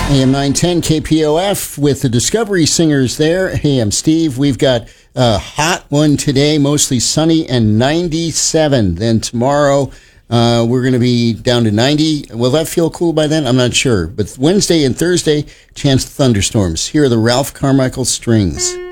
AM 910 KPOF with the Discovery Singers there. Hey, I'm Steve. We've got a hot one today, mostly sunny and 97. Then tomorrow, we're going to be down to 90. Will that feel cool by then? I'm not sure. But Wednesday and Thursday, chance of thunderstorms. Here are the Ralph Carmichael Strings.